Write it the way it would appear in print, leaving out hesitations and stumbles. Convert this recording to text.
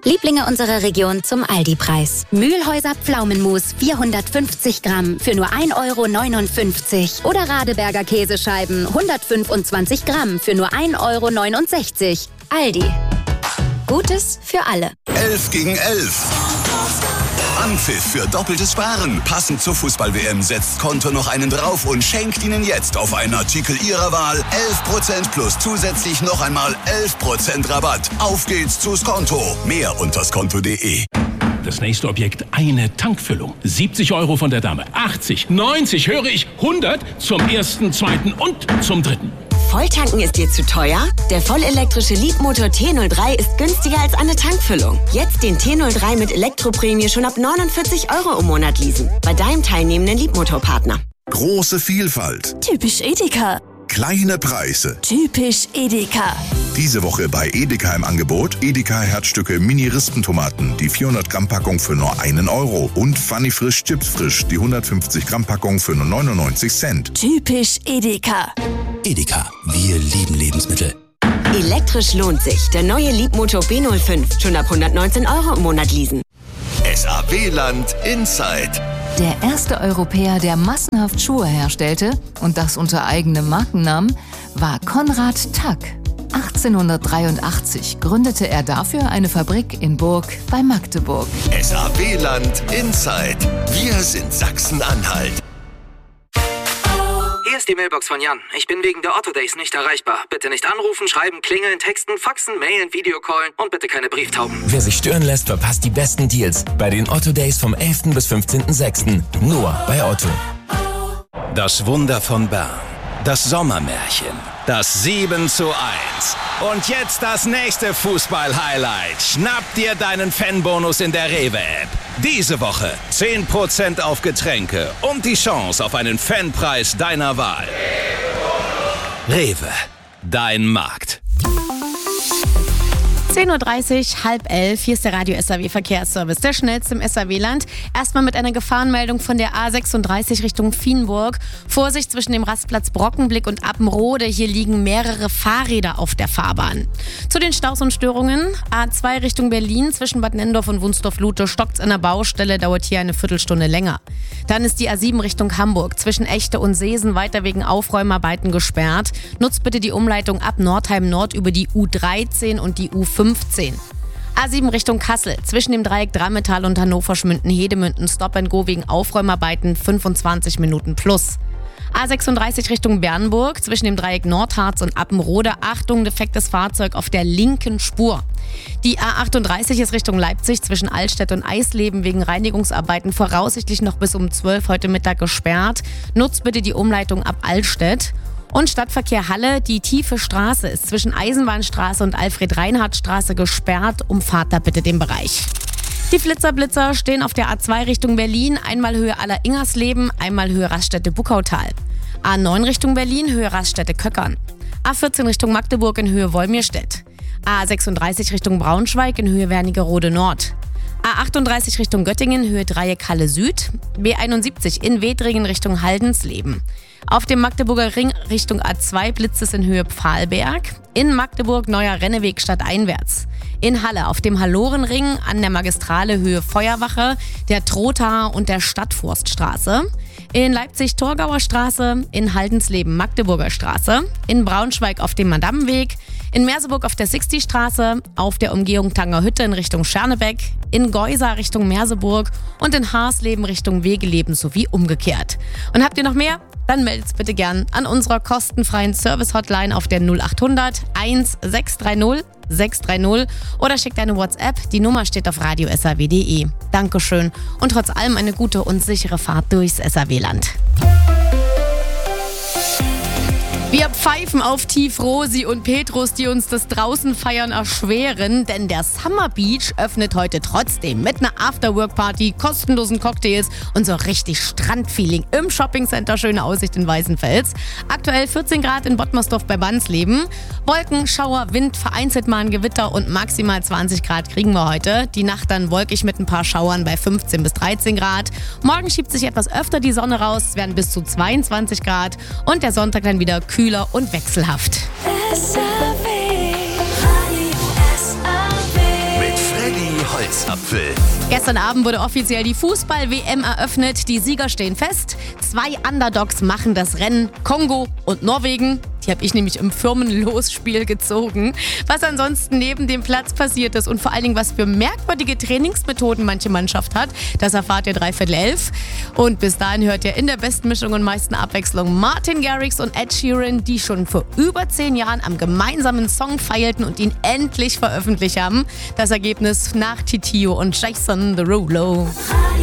Lieblinge unserer Region zum Aldi-Preis. Mühlhäuser Pflaumenmus 450 Gramm für nur 1,59 € oder Radeberger Käsescheiben 125 Gramm für nur 1,69 €. Aldi. Gutes für alle. 11 gegen 11. Anpfiff für doppeltes Sparen. Passend zur Fußball-WM setzt Konto noch einen drauf und schenkt Ihnen jetzt auf einen Artikel Ihrer Wahl 11% plus zusätzlich noch einmal 11% Rabatt. Auf geht's zu Skonto. Mehr unter skonto.de. Das nächste Objekt, eine Tankfüllung. 70 € von der Dame. 80, 90, höre ich, 100 zum ersten, zweiten und zum dritten. Volltanken ist dir zu teuer? Der vollelektrische Leapmotor T03 ist günstiger als eine Tankfüllung. Jetzt den T03 mit Elektroprämie schon ab 49 € im Monat leasen. Bei deinem teilnehmenden Leapmotor-Partner. Große Vielfalt. Typisch Edeka. Kleine Preise. Typisch Edeka. Diese Woche bei Edeka im Angebot Edeka Herzstücke Mini-Rispentomaten, die 400 Gramm Packung für nur 1 € und Funny Frisch Chips Frisch, die 150 Gramm Packung für nur 99 Cent. Typisch Edeka. Edeka, wir lieben Lebensmittel. Elektrisch lohnt sich. Der neue Leapmotor B05. Schon ab 119 € im Monat leasen. SAW-Land Inside. Der erste Europäer, der massenhaft Schuhe herstellte, und das unter eigenem Markennamen, war Konrad Tack. 1883 gründete er dafür eine Fabrik in Burg bei Magdeburg. SAW-Land Inside. Wir sind Sachsen-Anhalt. Hier ist die Mailbox von Jan. Ich bin wegen der Otto Days nicht erreichbar. Bitte nicht anrufen, schreiben, klingeln, texten, faxen, mailen, Videocallen und bitte keine Brieftauben. Wer sich stören lässt, verpasst die besten Deals bei den Otto Days vom 11. bis 15.06. Nur bei Otto. Das Wunder von Bern. Das Sommermärchen. Das 7:1. Und jetzt das nächste Fußball-Highlight. Schnapp dir deinen Fanbonus in der Rewe-App. Diese Woche 10% auf Getränke und die Chance auf einen Fanpreis deiner Wahl. Rewe, dein Markt. 10:30 Uhr, halb 11. Hier ist der Radio SAW Verkehrsservice, der schnellste im SAW-Land. Erstmal mit einer Gefahrenmeldung von der A36 Richtung Vienburg. Vorsicht zwischen dem Rastplatz Brockenblick und Appenrode. Hier liegen mehrere Fahrräder auf der Fahrbahn. Zu den Staus und Störungen. A2 Richtung Berlin zwischen Bad Nenndorf und Wunsdorf-Lute stockt's an der Baustelle, dauert hier eine Viertelstunde länger. Dann ist die A7 Richtung Hamburg zwischen Echte und Seesen weiter wegen Aufräumarbeiten gesperrt. Nutzt bitte die Umleitung ab Nordheim Nord über die U13 und die U15. A7 Richtung Kassel, zwischen dem Dreieck Drammetal und Hannover-Schmünden-Hedemünden Stop and Go wegen Aufräumarbeiten 25 Minuten plus. A36 Richtung Bernburg, zwischen dem Dreieck Nordharz und Appenrode, Achtung, defektes Fahrzeug auf der linken Spur. Die A38 ist Richtung Leipzig, zwischen Altstedt und Eisleben wegen Reinigungsarbeiten voraussichtlich noch bis um 12 heute Mittag gesperrt. Nutzt bitte die Umleitung ab Altstedt. Und Stadtverkehr Halle, die Tiefe Straße ist zwischen Eisenbahnstraße und Alfred-Reinhardt-Straße gesperrt. Umfahrt da bitte den Bereich. Die Flitzer-Blitzer stehen auf der A2 Richtung Berlin, einmal Höhe Aller-Ingersleben, einmal Höhe Raststätte-Buckautal. A9 Richtung Berlin, Höhe Raststätte-Köckern. A14 Richtung Magdeburg in Höhe Wolmirstedt. A36 Richtung Braunschweig in Höhe Wernigerode Nord. A38 Richtung Göttingen, Höhe Dreieck Halle Süd. B71 in Wedringen Richtung Haldensleben. Auf dem Magdeburger Ring Richtung A2 blitzt es in Höhe Pfahlberg. In Magdeburg neuer Renneweg stadteinwärts. In Halle auf dem Hallorenring an der Magistrale Höhe Feuerwache, der Trothaar und der Stadtforststraße. In Leipzig Torgauer Straße, in Haldensleben Magdeburger Straße. In Braunschweig auf dem Madammenweg. In Merseburg auf der 60-Straße, auf der Umgehung Tangerhütte in Richtung Schernebeck, in Geusa Richtung Merseburg und in Haarsleben Richtung Wegeleben sowie umgekehrt. Und habt ihr noch mehr? Dann meldet bitte gern an unserer kostenfreien Service-Hotline auf der 0800 1630 630 oder schickt eine WhatsApp. Die Nummer steht auf radio-saw.de. Dankeschön und trotz allem eine gute und sichere Fahrt durchs SAW-Land. Wir pfeifen auf Tief Rosi und Petrus, die uns das Draußenfeiern erschweren, denn der Summer Beach öffnet heute trotzdem mit einer Afterwork-Party, kostenlosen Cocktails und so richtig Strandfeeling im Shoppingcenter Schöne Aussicht in Weißenfels. Aktuell 14 Grad in Bottmersdorf bei Bansleben. Wolken, Schauer, Wind, vereinzelt mal ein Gewitter und maximal 20 Grad kriegen wir heute. Die Nacht dann wolkig mit ein paar Schauern bei 15 bis 13 Grad. Morgen schiebt sich etwas öfter die Sonne raus, es werden bis zu 22 Grad und der Sonntag dann wieder kühler und wechselhaft. Mit Freddy Gestern Abend wurde offiziell die Fußball-WM eröffnet. Die Sieger stehen fest. 2 Underdogs machen das Rennen. Kongo und Norwegen. Die habe ich nämlich im Firmenlosspiel gezogen. Was ansonsten neben dem Platz passiert ist und vor allen Dingen, was für merkwürdige Trainingsmethoden manche Mannschaft hat, das erfahrt ihr 11:45. Und bis dahin hört ihr in der besten Mischung und meisten Abwechslung Martin Garrix und Ed Sheeran, die schon vor über 10 Jahren am gemeinsamen Song feierten und ihn endlich veröffentlicht haben. Das Ergebnis nach Titio und Jason Derulo.